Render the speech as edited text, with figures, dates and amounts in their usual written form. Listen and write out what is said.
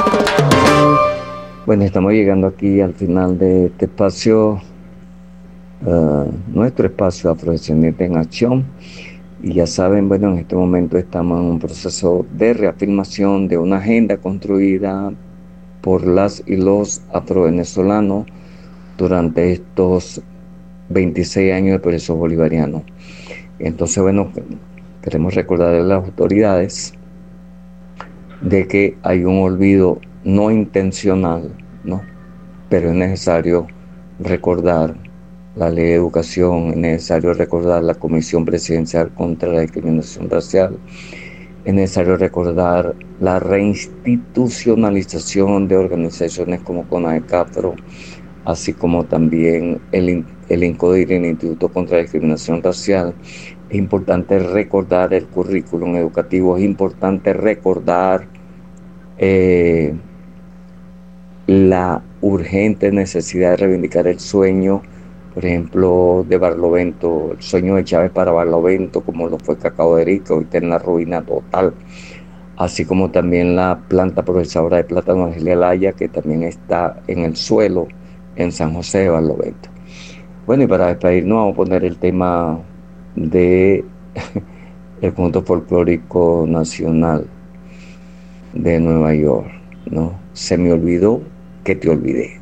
Bueno, estamos llegando aquí al final de este espacio, nuestro espacio Afrodescendiente en Acción. Y ya saben, bueno, en este momento estamos en un proceso de reafirmación de una agenda construida por las y los afrovenezolanos durante estos 26 años de proceso bolivariano. Entonces, bueno, queremos recordar a las autoridades de que hay un olvido no intencional, ¿no? Pero es necesario recordar la ley de educación, es necesario recordar la Comisión Presidencial contra la Discriminación Racial, es necesario recordar la reinstitucionalización de organizaciones como CONADECAFRO, así como también el INCODIR, el Instituto contra la Discriminación Racial. Es importante recordar el currículum educativo, es importante recordar la urgente necesidad de reivindicar el sueño, por ejemplo, de Barlovento, el sueño de Chávez para Barlovento, como lo fue Cacao de Rica, hoy está en la ruina total, así como también la planta procesadora de plátano Argelia Laya, que también está en el suelo en San José de Barlovento. Bueno, y para despedirnos vamos a poner el tema de el conjunto folclórico nacional de Nueva York, ¿no? Se me olvidó que te olvidé.